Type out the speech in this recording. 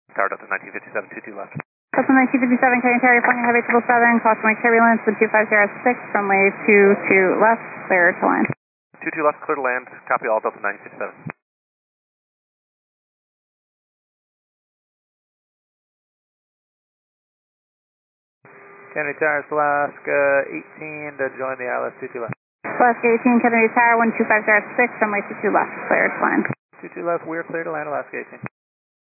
Tower Delta 1957, 22 left. Delta 1957, Canadian Tower, flying Highway 777, caution turbulence with 2506, runway 22 left, clear to land. 22 left, clear to land, copy all Delta 1957. Kennedy Tower, Alaska 18 to join the ILS 22 left. Alaska 18, Kennedy Tower, 12506, runway 22 left, clear to land. 22 left, we're clear to land, Alaska 18.